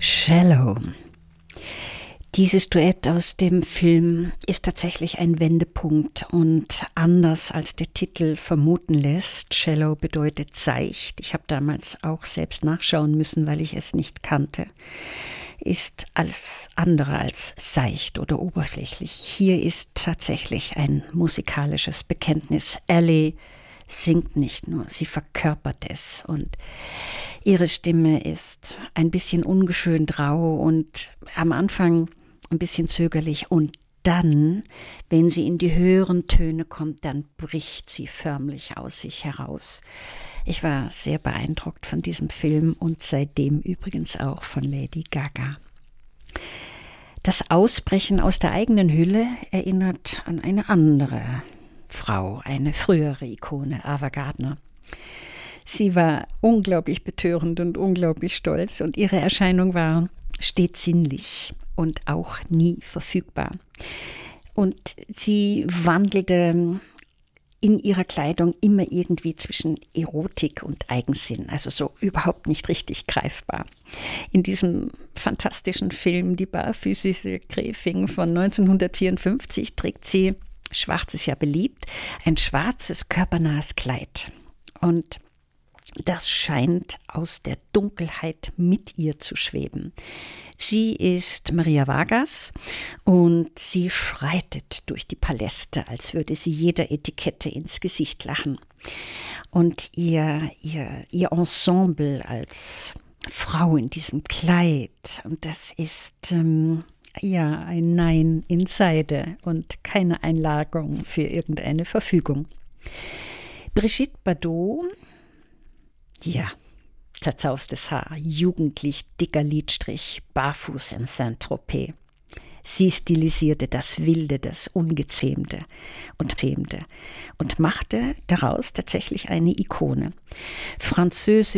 Shallow. Dieses Duett aus dem Film ist tatsächlich ein Wendepunkt und anders als der Titel vermuten lässt, Shallow bedeutet seicht. Ich habe damals auch selbst nachschauen müssen, weil ich es nicht kannte. Ist alles andere als seicht oder oberflächlich. Hier ist tatsächlich ein musikalisches Bekenntnis. Ellie singt nicht nur, sie verkörpert es und ihre Stimme ist ein bisschen ungeschönt rau und am Anfang ein bisschen zögerlich und dann, wenn sie in die höheren Töne kommt, dann bricht sie förmlich aus sich heraus. Ich war sehr beeindruckt von diesem Film und seitdem übrigens auch von Lady Gaga. Das Ausbrechen aus der eigenen Hülle erinnert an eine andere Frau, eine frühere Ikone, Ava Gardner. Sie war unglaublich betörend und unglaublich stolz und ihre Erscheinung war stets sinnlich und auch nie verfügbar. Und sie wandelte in ihrer Kleidung immer irgendwie zwischen Erotik und Eigensinn, also so überhaupt nicht richtig greifbar. In diesem fantastischen Film Die barfüßige Gräfin von 1954 trägt sie, schwarz ist ja beliebt, ein schwarzes körpernahes Kleid. Und das scheint aus der Dunkelheit mit ihr zu schweben. Sie ist Maria Vargas und sie schreitet durch die Paläste, als würde sie jeder Etikette ins Gesicht lachen. Und ihr Ensemble als Frau in diesem Kleid, und das ist ein Nein in Seide und keine Einladung für irgendeine Verfügung. Brigitte Bardot, ja, zerzaustes Haar, jugendlich dicker Lidstrich, barfuß in Saint-Tropez. Sie stilisierte das Wilde, das Ungezähmte und machte daraus tatsächlich eine Ikone. Französisch